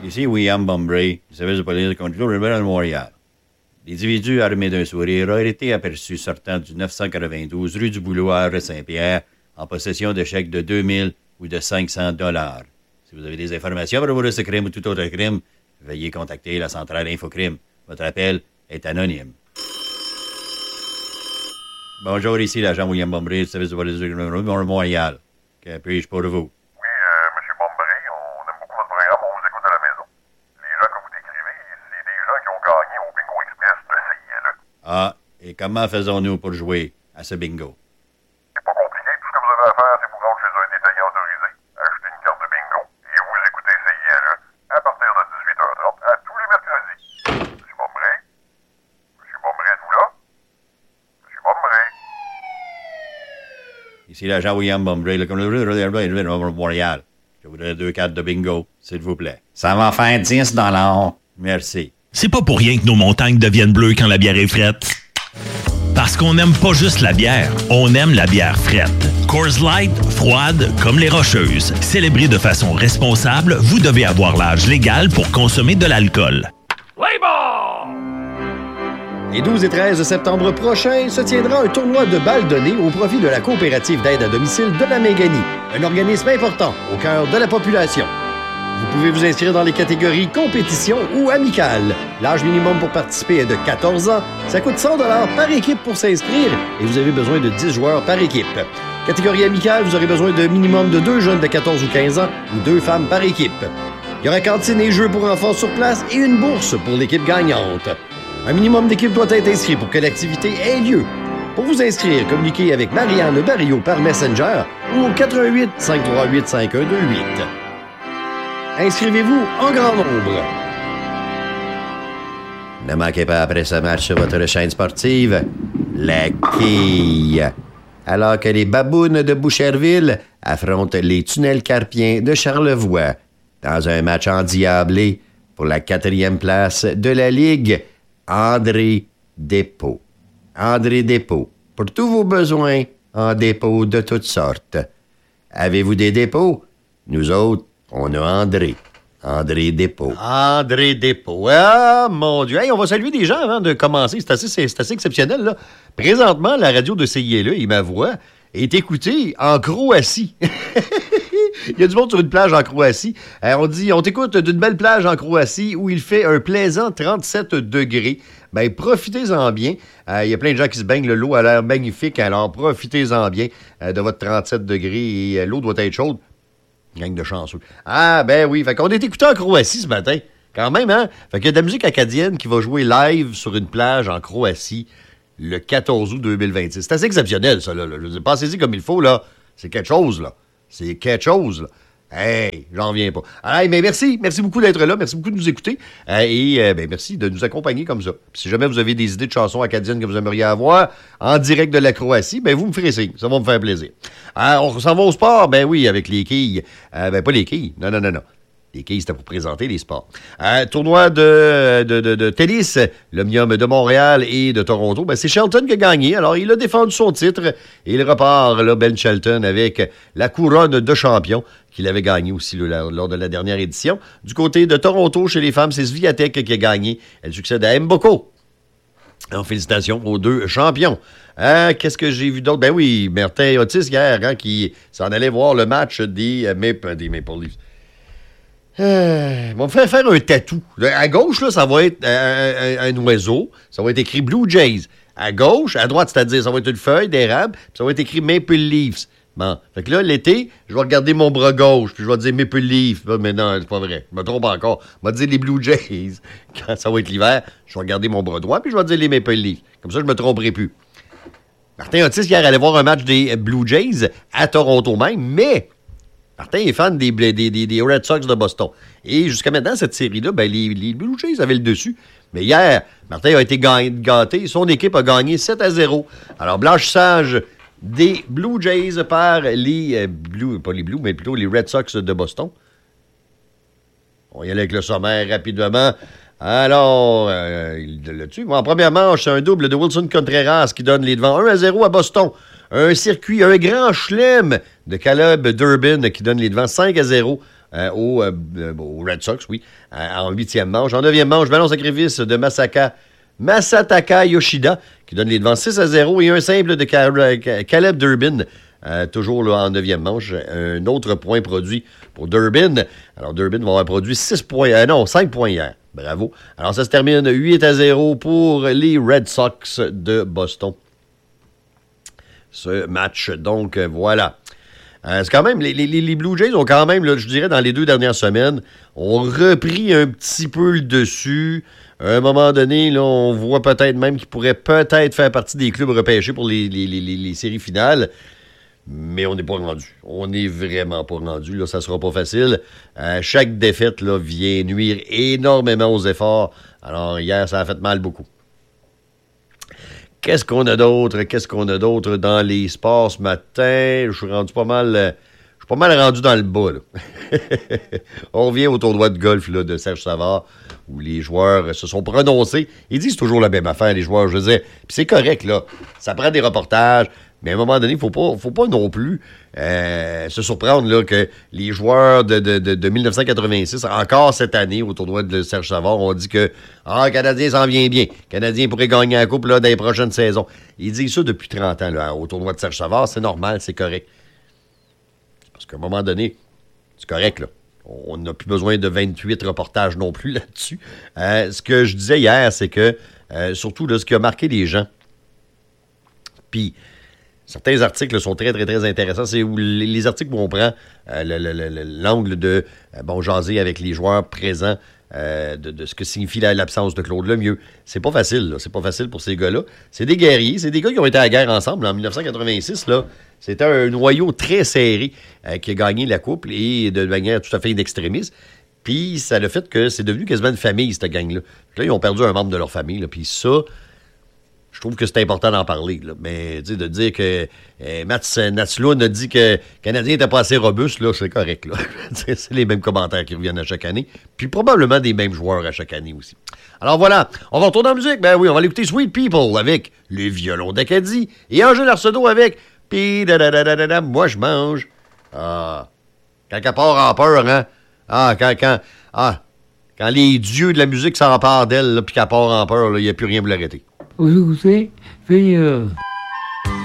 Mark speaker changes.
Speaker 1: Ici William Bombray, du service de police de contrôle de Montréal. L'individu armé d'un sourire a été aperçu sortant du 992 rue du Bouloir Saint-Pierre en possession de chèques de 2000 ou de 500 $. Si vous avez des informations à propos de ce crime ou tout autre crime, veuillez contacter la centrale Infocrime. Votre appel est anonyme. Bonjour, ici l'agent William Bombray du service de police de Montréal. Que puis-je pour vous? Ah, et comment faisons-nous pour jouer à ce bingo?
Speaker 2: C'est pas compliqué. Tout ce que vous avez à faire, c'est vous rendre chez un détaillant autorisé, acheter une carte de bingo et vous écoutez CILE à partir de 18h30 à tous les mercredis. Monsieur Bombray? Monsieur Bombray, êtes-vous là? Monsieur Bombray?
Speaker 1: Ici l'agent William Bombray, le commissaire de Montréal. Je voudrais 2 cartes de bingo, s'il vous plaît. Ça va faire 10 $. Merci.
Speaker 3: C'est pas pour rien que nos montagnes deviennent bleues quand la bière est frette. Parce qu'on n'aime pas juste la bière, on aime la bière frette. Coors Light, froide comme les Rocheuses. Célébrée de façon responsable, vous devez avoir l'âge légal pour consommer de l'alcool.
Speaker 4: Les 12 et 13 septembre prochains se tiendra un tournoi de balles données au profit de la coopérative d'aide à domicile de la Méganie, un organisme important au cœur de la population. Vous pouvez vous inscrire dans les catégories compétition ou amicale. L'âge minimum pour participer est de 14 ans. Ça coûte 100 $ par équipe pour s'inscrire et vous avez besoin de 10 joueurs par équipe. Catégorie amicale, vous aurez besoin d'un minimum de 2 jeunes de 14 ou 15 ans ou 2 femmes par équipe. Il y aura cantine et jeux pour enfants sur place et une bourse pour l'équipe gagnante. Un minimum d'équipes doit être inscrit pour que l'activité ait lieu. Pour vous inscrire, communiquez avec Marianne Barrio par Messenger ou au 88 538 5128. Inscrivez-vous en grand nombre. Ne manquez pas après ce match sur votre chaîne sportive, La Quille. Alors que les Babounes de Boucherville affrontent les Tunnels Carpiens de Charlevoix dans un match endiablé pour la 4e place de la Ligue, André Despaux. André Despaux, pour tous vos besoins en dépôt de toutes sortes. Avez-vous des dépôts? Nous autres, on a André. André Despaux. André Despaux. Ah, mon Dieu. Hey, on va saluer des gens avant de commencer. C'est assez exceptionnel, là. Présentement, la radio de CILE et ma voix est écoutée en Croatie. Il y a du monde sur une plage en Croatie. On t'écoute d'une belle plage en Croatie où il fait un plaisant 37 degrés. Ben, profitez-en bien. Il y a plein de gens qui se baignent. L'eau a l'air magnifique. Alors, profitez-en bien de votre 37 degrés. Et l'eau doit être chaude. Gang de chanceux. Ah, ben oui. Fait qu'on est écouté en Croatie ce matin. Quand même, hein? Fait qu'il y a de la musique acadienne qui va jouer live sur une plage en Croatie le 14 août 2026. C'est assez exceptionnel, ça, là. Je veux dire, passez-y comme il faut, là. C'est quelque chose, là. C'est quelque chose, là. Hey, j'en reviens pas. Hey, mais merci. Merci beaucoup d'être là. Merci beaucoup de nous écouter. Merci de nous accompagner comme ça. Puis si jamais vous avez des idées de chansons acadiennes que vous aimeriez avoir en direct de la Croatie, ben vous me ferez signe. Ça va me faire plaisir. On s'en va au sport? Ben oui, avec les quilles. Pas les quilles. Non. Les quilles, c'était pour présenter les sports. Tournoi de tennis, l'Omnium de Montréal et de Toronto. Ben, c'est Shelton qui a gagné. Alors, il a défendu son titre et il repart, là, Ben Shelton, avec la couronne de champion qu'il avait gagné aussi lors de la dernière édition. Du côté de Toronto, chez les femmes, c'est Swiatek qui a gagné. Elle succède à Mboko. En félicitations aux 2 champions. Qu'est-ce que j'ai vu d'autre? Ben oui, Martin Otis hier, qui s'en allait voir le match des Maple Leafs. On va me faire un tatou. À gauche, là, ça va être un oiseau. Ça va être écrit Blue Jays. À gauche, à droite, c'est-à-dire, ça va être une feuille d'érable. Puis ça va être écrit Maple Leafs. Bon. Fait que là, l'été, je vais regarder mon bras gauche. Puis je vais dire Maple Leafs. Mais non, c'est pas vrai. Je me trompe encore. Je vais dire les Blue Jays. Quand ça va être l'hiver, je vais regarder mon bras droit. Puis je vais dire les Maple Leafs. Comme ça, je me tromperai plus. Martin Otis, hier, allait voir un match des Blue Jays à Toronto même. Mais Martin est fan des Red Sox de Boston. Et jusqu'à maintenant, cette série-là, ben, les Blue Jays avaient le dessus. Mais hier, Martin a été gâté. Son équipe a gagné 7-0. Alors, blanchissage des Blue Jays par les pas les Blues, mais plutôt les Red Sox de Boston. On va y aller avec le sommaire rapidement. Alors, là-dessus, en première manche, c'est un double de Wilson Contreras qui donne les devants 1-0 à Boston. Un circuit, un grand chelem de Caleb Durbin qui donne les devants 5-0 aux Red Sox, oui, en 8e manche. En 9e manche, ballon sacrifice de Masataka Yoshida, qui donne les devants 6-0 et un simple de Caleb Durbin, toujours là, en 9e manche. Un autre point produit pour Durbin. Alors, Durbin va avoir produit 5 points hier. Bravo. Alors, ça se termine 8-0 pour les Red Sox de Boston. Ce match, donc, voilà. C'est quand même, les Blue Jays ont quand même, là, je dirais, dans les 2 dernières semaines, ont repris un petit peu le dessus. À un moment donné, là, on voit peut-être même qu'ils pourraient peut-être faire partie des clubs repêchés pour les séries finales. Mais on n'est pas rendu. On n'est vraiment pas rendu. Là, ça ne sera pas facile. Chaque défaite là, vient nuire énormément aux efforts. Alors, hier, ça a fait mal beaucoup. Qu'est-ce qu'on a d'autre dans les sports ce matin? Je suis rendu pas mal rendu dans le bas. Là. On revient au tournoi de golf là, de Serge Savard, où les joueurs se sont prononcés. Ils disent toujours la même affaire, les joueurs, je veux dire. Puis c'est correct, là. Ça prend des reportages. Mais à un moment donné, il faut pas non plus se surprendre là, que les joueurs de 1986, encore cette année, au tournoi de Serge Savard, ont dit que le Canadien s'en vient bien. Le Canadien pourrait gagner la coupe là, dans les prochaines saisons. Ils disent ça depuis 30 ans là, au tournoi de Serge Savard. C'est normal, c'est correct. Parce qu'à un moment donné, c'est correct, là. On n'a plus besoin de 28 reportages non plus là-dessus. Ce que je disais hier, c'est que, surtout, là, ce qui a marqué les gens, puis certains articles sont très, très, très intéressants. C'est où les articles où on prend l'angle de jaser avec les joueurs présents de ce que signifie l'absence de Claude Lemieux. C'est pas facile, là. C'est pas facile pour ces gars-là. C'est des guerriers. C'est des gars qui ont été à la guerre ensemble. En 1986, là, c'était un noyau très serré qui a gagné la coupe et de manière tout à fait inextrémiste. Puis ça a le fait que c'est devenu quasiment une famille, cette gang-là. Là, ils ont perdu un membre de leur famille. Là. Puis ça, je trouve que c'est important d'en parler. Là. Mais de dire que Mats Natzlund a dit que le Canadien n'était pas assez robuste, là, c'est correct. Là. C'est les mêmes commentaires qui reviennent à chaque année. Puis probablement des mêmes joueurs à chaque année aussi. Alors voilà, on va retourner en musique. Ben oui, on va l'écouter Sweet People avec les violons d'Acadie et Angèle Arsenault avec Pis moi je mange. Ah. Quand elle part en peur, hein? Quand les dieux de la musique s'emparent d'elle, puis qu'elle part en peur, il n'y a plus rien pour l'arrêter.
Speaker 5: Vous écoutez,